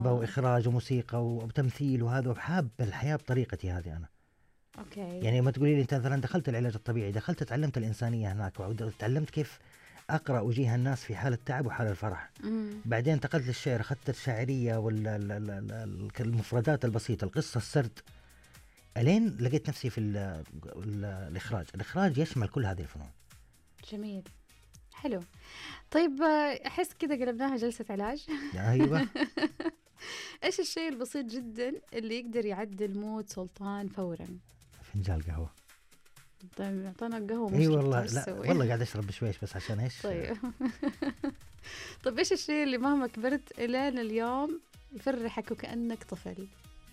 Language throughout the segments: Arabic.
وإخراج وموسيقى وتمثيل وهذا، وحاب الحياة بطريقتي هذه أنا. اوكي. يعني ما تقولي لي أنت مثلا دخلت العلاج الطبيعي، دخلت تعلمت الإنسانية هناك، وتعلمت كيف أقرأ وجيه الناس في حال التعب وحال الفرح. بعدين انتقلت للشعر، أخذت الشاعرية والمفردات البسيطة، القصة، السرد، ألين لقيت نفسي في الإخراج. الإخراج يشمل كل هذه الفنون. جميل، حلو. طيب أحس كده قلبناها جلسة علاج. أيوة. إيش الشيء البسيط جدا اللي يقدر يعدل مود سلطان فورا؟ فنجان قهوة. طيب أعطانا قهوة. أي والله، لا والله قاعد أشرب بشويش بس عشان إيش. طيب. طيب إيش الشيء اللي مهما كبرت إلين اليوم يفرحك وكأنك طفل؟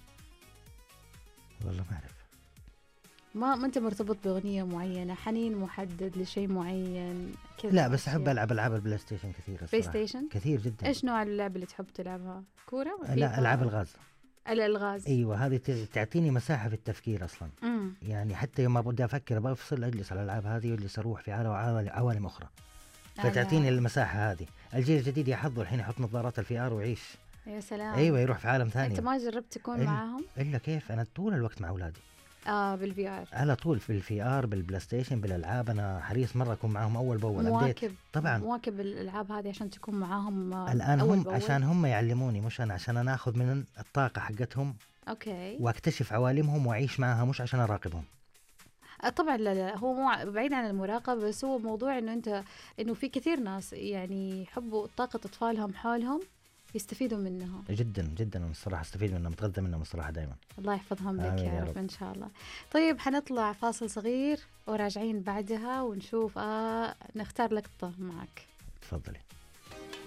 والله ما أعرف. ما أنت مرتبط بأغنية معينة، حنين محدد لشيء معين كذا؟ لا بس أحب ألعب ألعاب البلاي ستيشن كثير. بلاي ستيشن كثير جدا. إيش نوع اللعبة اللي تحب تلعبها؟ كورة؟ لا، ألعاب الغاز. الألغاز. أيوة، هذه تعطيني مساحة في التفكير أصلا. يعني حتى يوم ما بدي أفكر بفصل، أجلس على الألعاب هذه وأجلس أروح في عوالم أخرى. فتعطيني المساحة هذه. الجيل الجديد يحضر الحين يحط نظارات الفي آر ويعيش. يا سلام. أيوة، يروح في عالم ثاني. أنت ما جربت تكون معاهم؟ إلا كيف، أنا طول الوقت مع أولادي. بالفي آر على طول، في الفي آر، بالبلاي ستيشن، بالألعاب. أنا حريص مرة أكون معاهم أول بأول. مواكب طبعا، مواكب الألعاب هذه عشان تكون معاهم الآن أول هم بأول. عشان هم يعلموني، مش أنا عشان أنا أخذ من الطاقة حقتهم. أوكي. واكتشف عوالمهم وأعيش معها، مش عشان أراقبهم. طبعا لا هو مو بعيد عن المراقبة، بس هو موضوع إنه في كثير ناس يعني يحبوا طاقة أطفالهم حولهم، يستفيدوا منها جدا جدا. أنا الصراحة استفيد منها، متغذى منها الصراحة دائما. الله يحفظهم لك يا رب إن شاء الله. طيب حنطلع فاصل صغير وراجعين بعدها ونشوف نختار لقطة معك. تفضلي.